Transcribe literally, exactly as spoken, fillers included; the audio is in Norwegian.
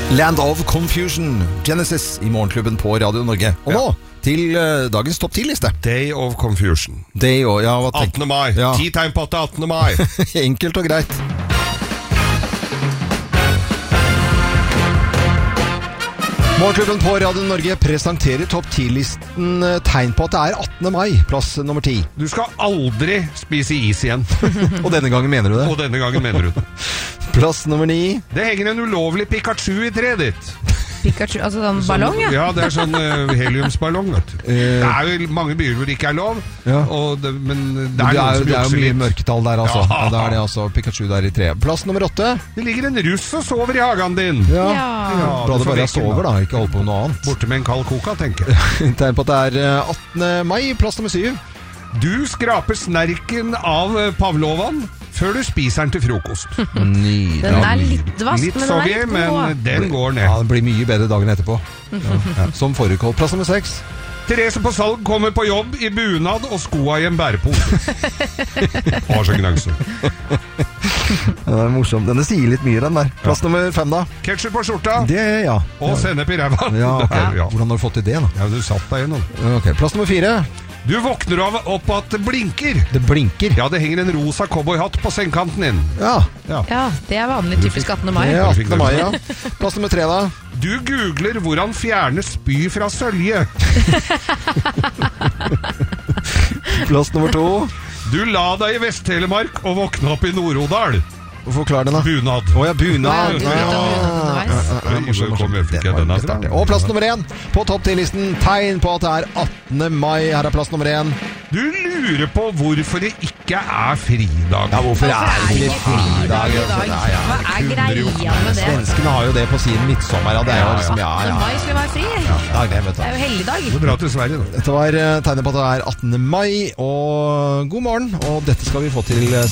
Land of Confusion, Genesis i Morgenklubben på Radio Norge. Og nå til uh, dagens topp ti-liste. Day of Confusion. Day of, ja, hva tenk... attende mai. Ja. Ti tegn på at det er attende mai. Enkelt og greit. Morgenklubben på Radio Norge presenterer topp ti-listen tegn på at det er attende mai, plass nummer ti. Du skal aldri spise is igjen. Og denne gangen mener du det? Og denne gangen mener du det. Plass nummer ni. Det henger en ulovlig Pikachu i treet ditt. Pikachu, altså sånn ballong, ja? Ja, det er sånn uh, heliumsballong, vet du. Det er jo mange byer hvor det ikke er lov, ja. og det, men det er, det er, noen som det er jo mye litt. mørketall der, altså. Ja. Ja, da er det altså Pikachu der i tre. Plass nummer åtte. Det ligger en russ og sover i hagen din. Ja, ja. ja bra det bare sover da, ikke holde på med noe annet. Borte med en kald koka, tenker jeg. Tegn på at det er attende mai, plass nummer syv. Du skraper snerken av Pavlovan før du spiser den til frokost. Nydelig. Den er litt vask, litt men den er soggy, litt men god. den går ned. Ja, den blir mye bedre dagen etterpå. Ja, ja. Som forrige kold. Plass nummer seks. Therese på salg kommer på jobb i bunad og skoa i en bærepose. Har så gnangse. Den er morsom. Denne sier litt mye, den der. Plass nummer fem, da. Ketchup på skjorta. Det, ja. Og sennep i ræva. Ja, okay. Ja. Hvordan har du fått til det, da? Ja, du satt deg gjennom. Ok, plass nummer fire. Du våkner av opp at det blinker. Det blinker. Ja, det henger en rosa cowboyhatt på sengekanten din. Ja. Ja. Ja, det er vanlig typisk attende mai. Det er attende mai, ja. Plass nummer tre, da. Du googler hvordan fjerne spy fra sølje. Plass nummer to. Du la deg i Vest-Telemark og våkne opp i Nord-Odal. Forklar den, da. Bunad. Å ja, bunad. Ja, du vet om bunaden underveis. Kom, jeg fikk den her fra. Og plass nummer én på topp ti-listen. Tegn på at det er attende mai. Her er plass nummer én. Du lurer på hvorfor det ikke er fridag. Ja, hvorfor er det ikke fridag? i dag? Hva er greia med det? Svenskene har jo det på sin midtsommer. Ja, det er jo liksom, ja, ja. attende mai skulle være fri. Ja, det, vet du. Det er jo helligdag. Du drar til Sverige, da. Dette var tegnet på at det er attende mai, og god morgen, og dette skal vi få til